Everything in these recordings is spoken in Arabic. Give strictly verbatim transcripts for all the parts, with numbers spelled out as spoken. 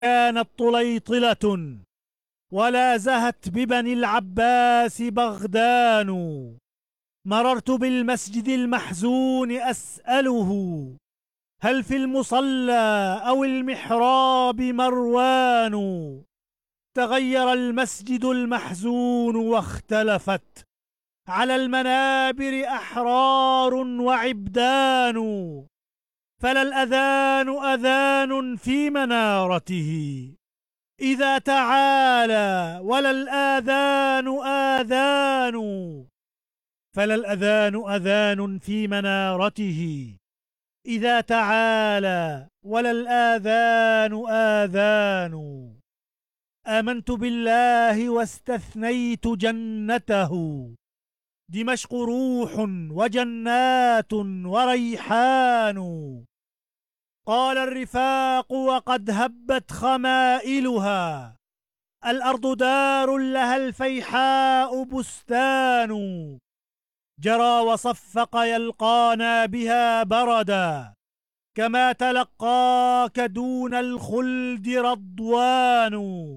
كانت طليطلة ولا زهت ببني العباس بغدان. مررت بالمسجد المحزون أسأله هل في المصلى أو المحراب مروان. تغير المسجد المحزون واختلفت على المنابر أحرار وعبدان. فلا الأذان أذان في منارته إذا تعالى ولا الآذان آذان. فلا الأذان أذان في منارته إذا تعالى ولا الآذان آذان. آمنت بالله واستثنيت جنته دمشق روح وجنات وريحان. قال الرفاق وقد هبت خمائلها الأرض دار لها الفيحاء بستان. جرى وصفق يلقانا بها بردا كما تلقاك دون الخلد رضوان.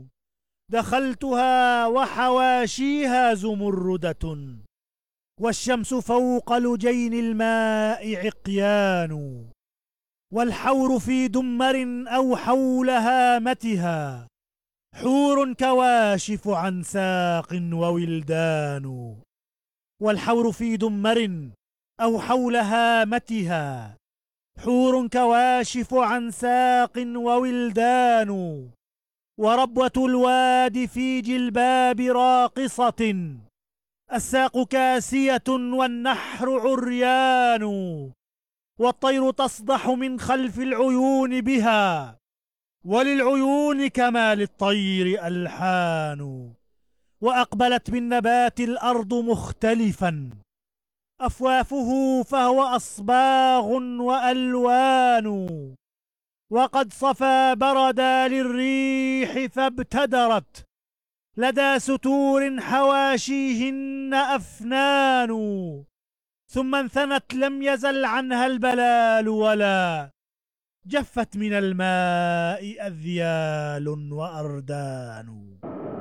دخلتها وحواشيها زمردة والشمس فوق لجين الماء عقيان. والحور في دمر أو حول هامتها حور كواشف عن ساق وولدان. والحور في دمر أو حول هامتها حور كواشف عن ساق وولدان. وربوة الواد في جلباب راقصة الساق كاسية والنحر عريان. والطير تصدح من خلف العيون بها وللعيون كما للطير ألحان. وأقبلت بالنبات الأرض مختلفا أفوافه فهو أصباغ وألوان. وقد صفى بردا للريح فابتدرت لدى ستور حواشيهن أفنان. ثم انثنت لم يزل عنها البلال ولا جفت من الماء أذيال وأردان.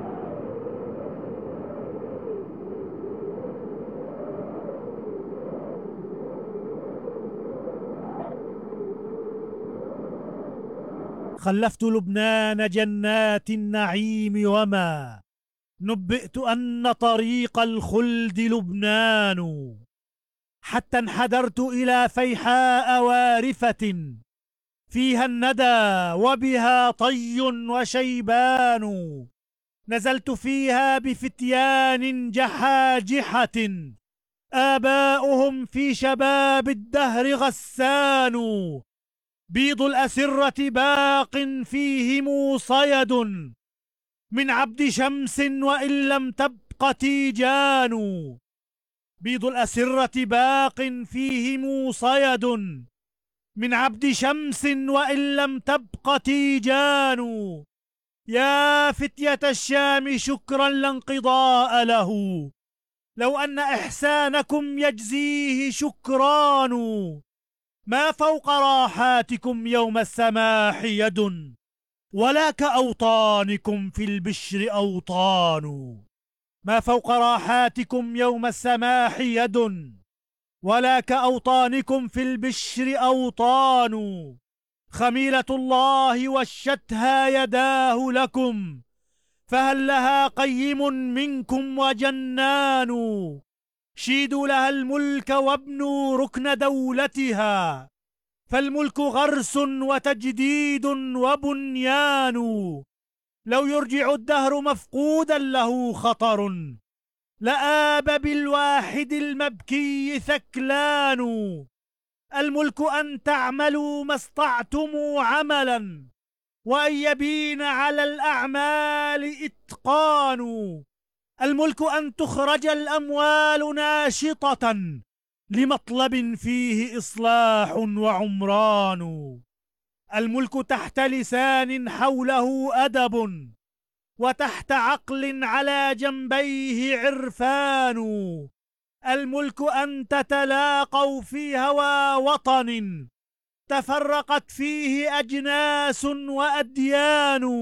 خلفت لبنان جنات النعيم وما نبئت أن طريق الخلد لبنان. حتى انحدرت إلى فيحاء وارفة فيها الندى وبها طي وشيبان. نزلت فيها بفتيان جحاجحة آباؤهم في شباب الدهر غسان. بيض الأسرة باق فيهم صيد من عبد شمس وإن لم تبق تيجان. بيض الأسرة باق فيهم صيد من عبد شمس وإن لم تبق تيجان. يا فتية الشام شكرا لا انقضاء له لو أن إحسانكم يجزيه شكران. ما فوق راحاتكم يوم السماح يد ولا كأوطانكم في البشر أوطان. ما فوق راحاتكم يوم السماح يد ولا كأوطانكم في البشر أوطان. خميلة الله وشتها يداه لكم فهل لها قيم منكم وجنان. شيدوا لها الملك وابنوا ركن دولتها فالملك غرس وتجديد وبنيان. لو يرجع الدهر مفقودا له خطر لآب بالواحد المبكي ثكلان. الملك أن تعملوا ما استطعتم عملا وأن يبين على الأعمال إتقان. الملك أن تخرج الأموال ناشطة لمطلب فيه إصلاح وعمران. الملك تحت لسان حوله أدب وتحت عقل على جنبيه عرفان. الملك أن تتلاقوا في هوى وطن تفرقت فيه أجناس وأديان